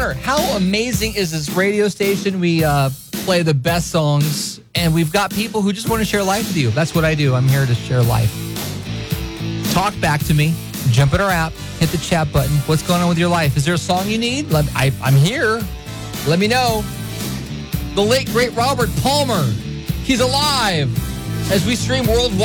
here. How amazing is this radio station? We play the best songs, and we've got people who just want to share life with you. That's what I do. I'm here to share life. Talk back to me. Jump in our app. Hit the chat button. What's going on with your life? Is there a song you need? I'm here. Let me know. The late, great Robert Palmer. He's alive. As we stream worldwide.